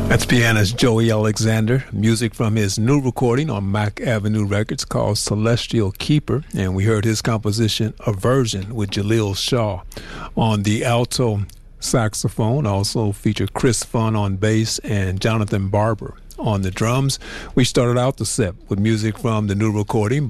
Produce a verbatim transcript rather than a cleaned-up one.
That's pianist Joey Alexander. Music from his new recording on Mack Avenue Records called Celestial Keeper. And we heard his composition, Aversion, with Jaleel Shaw. On the alto saxophone, also featured Chris Funn on bass and Jonathan Barber on the drums. We started out the set with music from the new recording